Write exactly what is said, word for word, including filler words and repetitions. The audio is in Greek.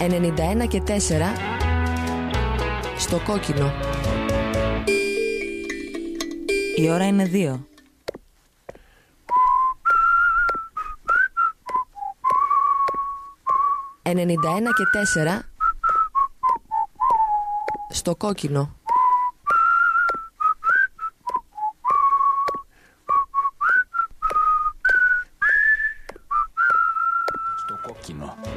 ενενήντα ένα και τέσσερα στο κόκκινο. Η ώρα είναι δύο. ενενήντα ένα και τέσσερα στο κόκκινο. Στο κόκκινο.